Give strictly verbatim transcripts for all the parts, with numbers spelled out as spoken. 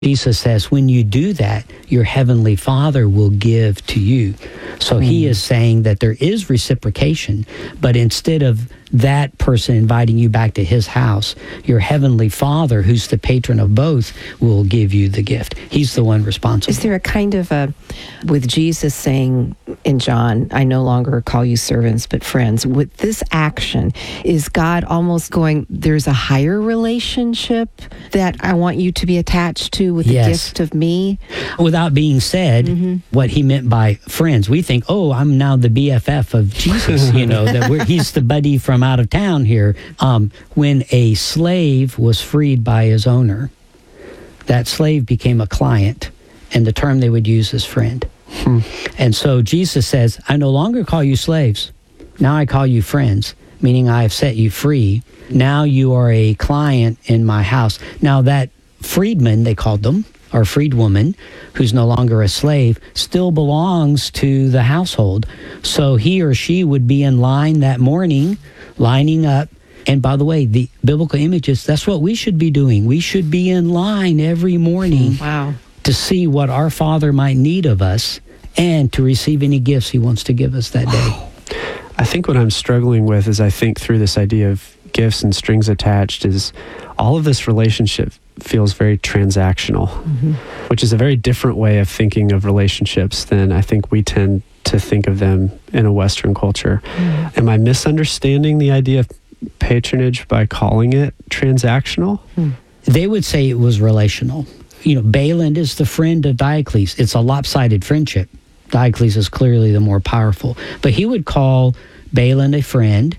Jesus says, when you do that, your heavenly Father will give to you. So mm. he is saying that there is reciprocation, but instead of that person inviting you back to his house, your heavenly Father, who's the patron of both, will give you the gift. He's the one responsible. Is there a kind of a, with Jesus saying in John, I no longer call you servants, but friends, with this action, is God almost going, there's a higher relationship that I want you to be attached to with yes. the gift of me? Without being said, mm-hmm. what he meant by friends, we think, oh, I'm now the B F F of Jesus, you know, that we're, he's the buddy from out of town here. Um, when a slave was freed by his owner, that slave became a client, and the term they would use is friend. Hmm. And so Jesus says, I no longer call you slaves. Now I call you friends, meaning I have set you free. Now you are a client in my house. Now that freedman, they called them, or freedwoman, who's no longer a slave, still belongs to the household. So he or she would be in line that morning, lining up. And by the way, the biblical images, that's what we should be doing. We should be in line every morning wow. to see what our Father might need of us and to receive any gifts he wants to give us that day. I think what I'm struggling with is I think through this idea of gifts and strings attached is all of this relationship feels very transactional, mm-hmm. which is a very different way of thinking of relationships than I think we tend to think of them in a Western culture. Mm. Am I misunderstanding the idea of patronage by calling it transactional? Mm. They would say it was relational. You know, Balaam is the friend of Diocles. It's a lopsided friendship. Diocles is clearly the more powerful. But he would call Balaam a friend,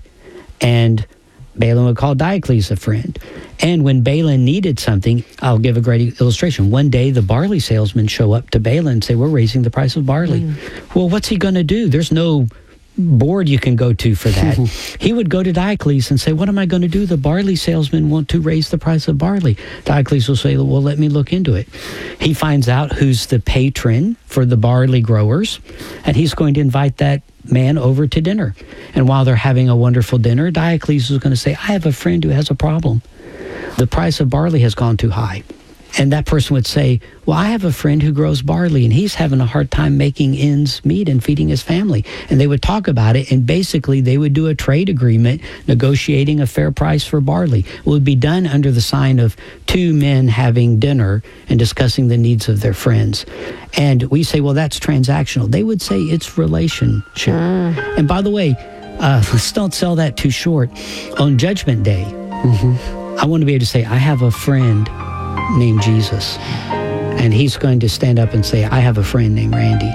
and Balaam would call Diocles a friend. And when Balaam needed something, I'll give a great illustration. One day, the barley salesmen show up to Balaam and say, we're raising the price of barley. Mm. Well, what's he going to do? There's no board you can go to for that. He would go to Diocles and say, what am I going to do? The barley salesmen want to raise the price of barley. Diocles will say, well, let me look into it. He finds out who's the patron for the barley growers, and he's going to invite that man over to dinner. And while they're having a wonderful dinner, Diocles is going to say, I have a friend who has a problem. The price of barley has gone too high. And that person would say, well, I have a friend who grows barley, and he's having a hard time making ends meet and feeding his family. And they would talk about it, and basically they would do a trade agreement negotiating a fair price for barley. It would be done under the sign of two men having dinner and discussing the needs of their friends. And we say, well, that's transactional. They would say it's relationship. Mm. And by the way, uh, let's don't sell that too short. On Judgment Day, mm-hmm. I want to be able to say, I have a friend named Jesus, and he's going to stand up and say, I have a friend named Randy,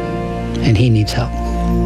and he needs help.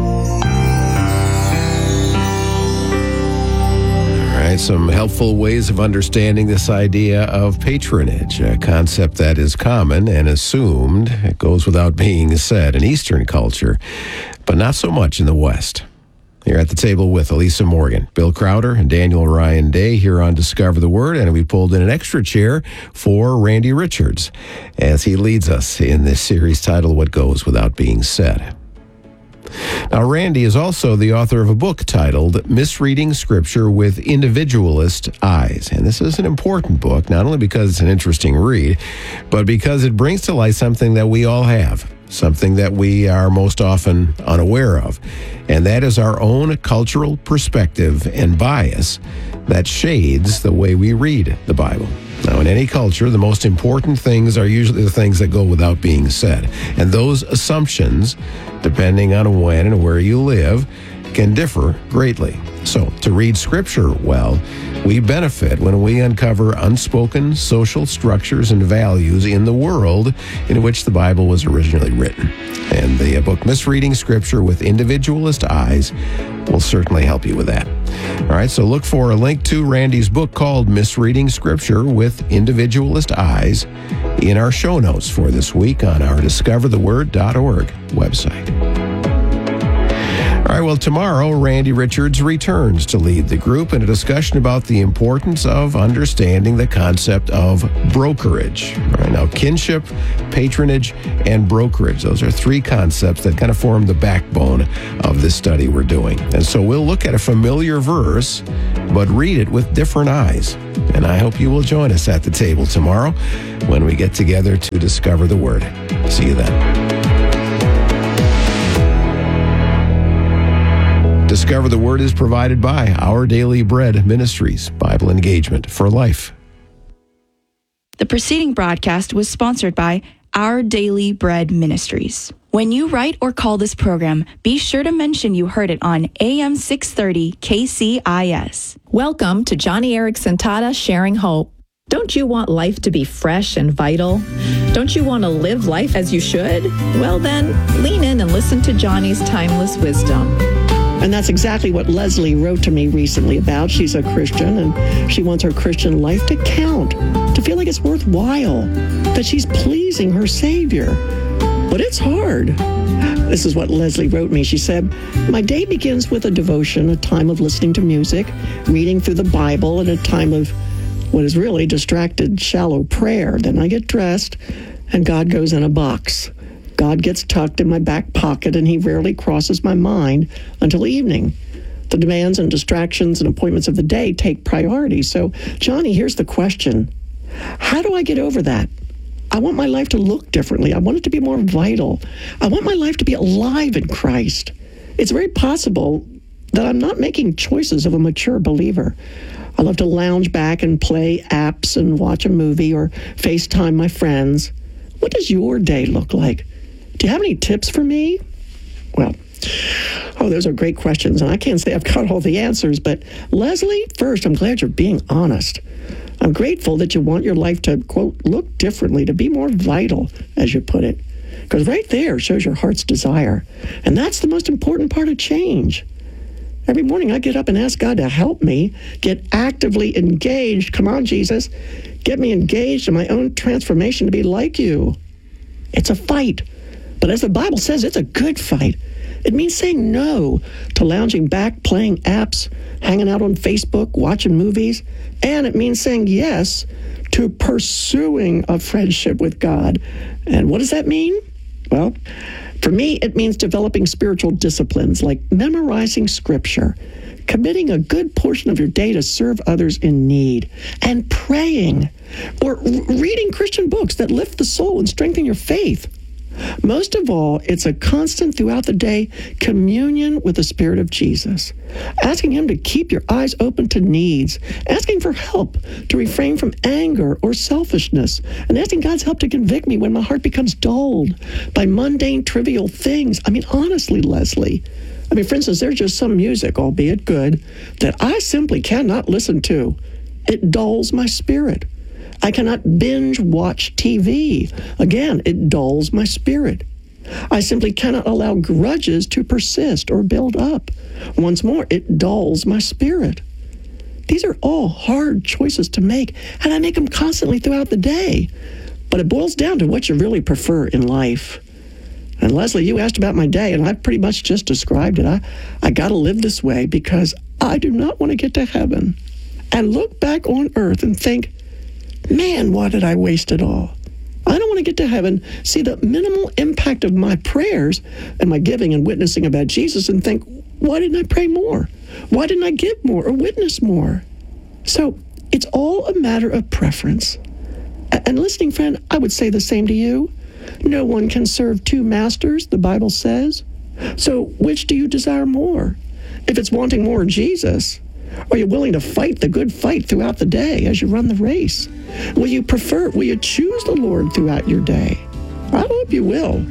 All right, some helpful ways of understanding this idea of patronage, a concept that is common and assumed. It goes without being said in Eastern culture, but not so much in the West. Here at the table with Elisa Morgan, Bill Crowder, and Daniel Ryan Day here on Discover the Word, and we pulled in an extra chair for Randy Richards as he leads us in this series titled What Goes Without Being Said. Now, Randy is also the author of a book titled Misreading Scripture with Individualist Eyes. And this is an important book, not only because it's an interesting read, but because it brings to light something that we all have, something that we are most often unaware of, and that is our own cultural perspective and bias that shades the way we read the Bible. Now, in any culture, the most important things are usually the things that go without being said. And those assumptions, depending on when and where you live, can differ greatly. So, to read Scripture well, we benefit when we uncover unspoken social structures and values in the world in which the Bible was originally written. And the book Misreading Scripture with Individualist Eyes will certainly help you with that. All right, so look for a link to Randy's book called Misreading Scripture with Individualist Eyes in our show notes for this week on our discover the word dot org website. All right, well, tomorrow, Randy Richards returns to lead the group in a discussion about the importance of understanding the concept of brokerage. All right, now, kinship, patronage, and brokerage. Those are three concepts that kind of form the backbone of this study we're doing. And so we'll look at a familiar verse, but read it with different eyes. And I hope you will join us at the table tomorrow when we get together to discover the Word. See you then. Discover the Word is provided by Our Daily Bread Ministries, Bible Engagement for Life. The preceding broadcast was sponsored by Our Daily Bread Ministries. When you write or call this program, be sure to mention you heard it on A M six thirty K C I S. Welcome to Johnny Erickson Tata Sharing Hope. Don't you want life to be fresh and vital? Don't you want to live life as you should? Well then, lean in and listen to Johnny's timeless wisdom. And that's exactly what Leslie wrote to me recently about. She's a Christian, and she wants her Christian life to count, to feel like it's worthwhile, that she's pleasing her Savior. But it's hard. This is what Leslie wrote me. She said, "My day begins with a devotion, a time of listening to music, reading through the Bible, and a time of what is really distracted, shallow prayer. Then I get dressed, and God goes in a box. God gets tucked in my back pocket, and he rarely crosses my mind until evening. The demands and distractions and appointments of the day take priority. So, Johnny, here's the question. How do I get over that? I want my life to look differently. I want it to be more vital. I want my life to be alive in Christ. It's very possible that I'm not making choices of a mature believer. I love to lounge back and play apps and watch a movie or FaceTime my friends. What does your day look like? Do you have any tips for me?" Well, oh, those are great questions, and I can't say I've got all the answers, but Leslie, first, I'm glad you're being honest. I'm grateful that you want your life to, quote, look differently, to be more vital, as you put it, because right there shows your heart's desire, and that's the most important part of change. Every morning I get up and ask God to help me get actively engaged. Come on, Jesus, get me engaged in my own transformation to be like you. It's a fight. But as the Bible says, it's a good fight. It means saying no to lounging back, playing apps, hanging out on Facebook, watching movies. And it means saying yes to pursuing a friendship with God. And what does that mean? Well, for me, it means developing spiritual disciplines like memorizing Scripture, committing a good portion of your day to serve others in need, and praying, or reading Christian books that lift the soul and strengthen your faith. Most of all, it's a constant throughout the day communion with the Spirit of Jesus, asking him to keep your eyes open to needs, asking for help to refrain from anger or selfishness, and asking God's help to convict me when my heart becomes dulled by mundane, trivial things. I mean, honestly, Leslie, I mean, for instance, there's just some music, albeit good, that I simply cannot listen to. It dulls my spirit. I cannot binge watch T V. Again, it dulls my spirit. I simply cannot allow grudges to persist or build up. Once more, it dulls my spirit. These are all hard choices to make, and I make them constantly throughout the day. But it boils down to what you really prefer in life. And Leslie, you asked about my day, and I've pretty much just described it. I, I got to live this way because I do not want to get to heaven and look back on earth and think, man, why did I waste it all? I don't want to get to heaven, see the minimal impact of my prayers and my giving and witnessing about Jesus and think, why didn't I pray more? Why didn't I give more or witness more? So it's all a matter of preference. And listening friend, I would say the same to you. No one can serve two masters, the Bible says. So which do you desire more? If it's wanting more of Jesus, are you willing to fight the good fight throughout the day as you run the race? Will you prefer, will you choose the Lord throughout your day? I hope you will.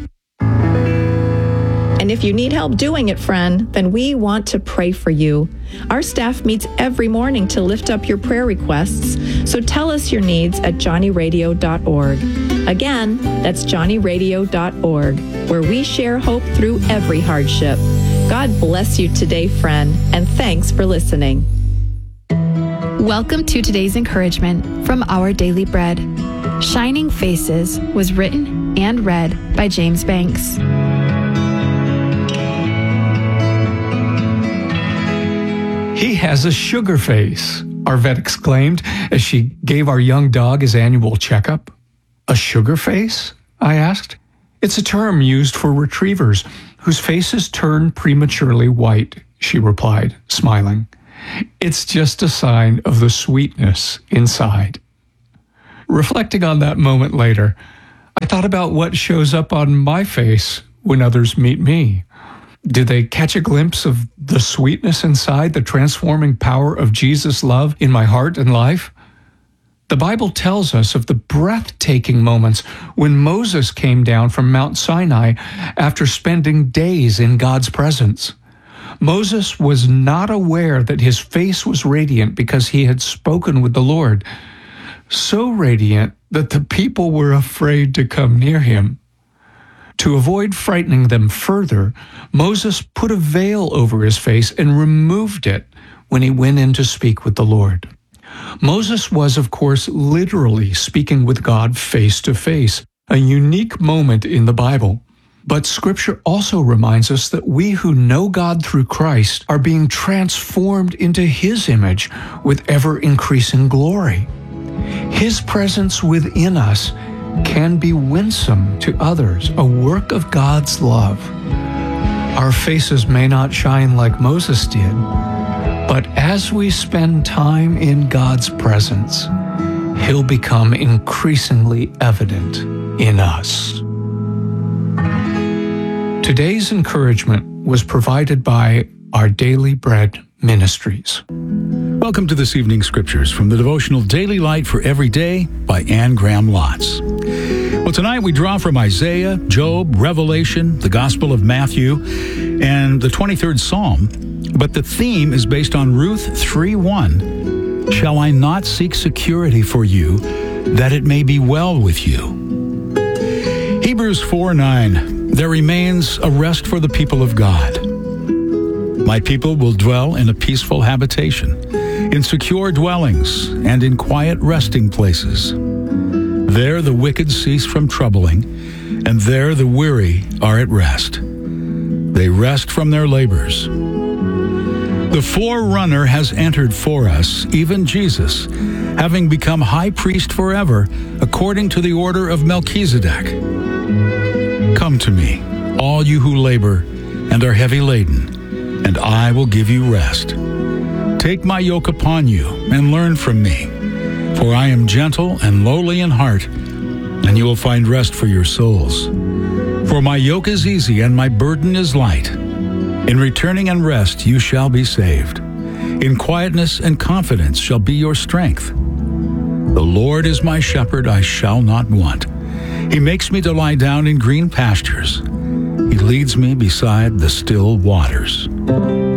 And if you need help doing it, friend, then we want to pray for you. Our staff meets every morning to lift up your prayer requests, so tell us your needs at johnny radio dot org. Again, that's johnny radio dot org, where we share hope through every hardship. God bless you today, friend, and thanks for listening. Welcome to today's encouragement from Our Daily Bread. Shining Faces was written and read by James Banks. He has a sugar face, our vet exclaimed as she gave our young dog his annual checkup. A sugar face? I asked. It's a term used for retrievers whose faces turn prematurely white, she replied, smiling. It's just a sign of the sweetness inside. Reflecting on that moment later, I thought about what shows up on my face when others meet me. Do they catch a glimpse of the sweetness inside, the transforming power of Jesus' love in my heart and life? The Bible tells us of the breathtaking moments when Moses came down from Mount Sinai after spending days in God's presence. Moses was not aware that his face was radiant because he had spoken with the Lord, so radiant that the people were afraid to come near him. To avoid frightening them further, Moses put a veil over his face and removed it when he went in to speak with the Lord. Moses was, of course, literally speaking with God face to face, a unique moment in the Bible. But Scripture also reminds us that we who know God through Christ are being transformed into His image with ever-increasing glory. His presence within us can be winsome to others, a work of God's love. Our faces may not shine like Moses did, but as we spend time in God's presence, He'll become increasingly evident in us. Today's encouragement was provided by Our Daily Bread Ministries. Welcome to this evening's scriptures from the devotional Daily Light for Every Day by Anne Graham Lotz. Well, tonight we draw from Isaiah, Job, Revelation, the Gospel of Matthew, and the twenty-third Psalm, but the theme is based on Ruth three one. Shall I not seek security for you, that it may be well with you? Hebrews four nine. There remains a rest for the people of God. My people will dwell in a peaceful habitation, in secure dwellings, and in quiet resting places. There the wicked cease from troubling, and there the weary are at rest. They rest from their labors. The forerunner has entered for us, even Jesus, having become high priest forever, according to the order of Melchizedek. Come to me, all you who labor and are heavy laden, and I will give you rest. Take my yoke upon you and learn from me, for I am gentle and lowly in heart, and you will find rest for your souls. For my yoke is easy and my burden is light. In returning and rest you shall be saved. In quietness and confidence shall be your strength. The Lord is my shepherd, I shall not want. He makes me to lie down in green pastures. He leads me beside the still waters.